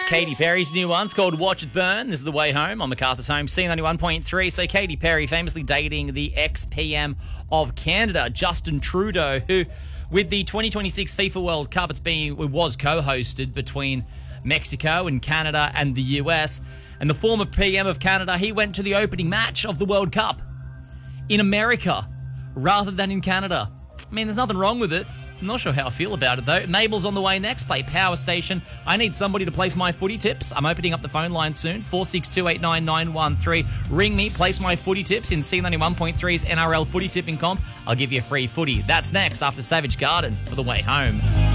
Katy Perry's new one. It's called Watch It Burn. This is The Way Home on MacArthur's Home, C91.3. So Katy Perry famously dating the ex-PM of Canada, Justin Trudeau, who, with the 2026 FIFA World Cup, it was co-hosted between Mexico and Canada and the US. And the former PM of Canada, he went to the opening match of the World Cup in America rather than in Canada. I mean, there's nothing wrong with it. I'm not sure how I feel about it, though. Mabel's on the way next. Play Power Station. I need somebody to place my footy tips. I'm opening up the phone line soon. 462899113. Ring me. Place my footy tips in C91.3's NRL footy tipping comp. I'll give you a free footy. That's next after Savage Garden for The Way Home.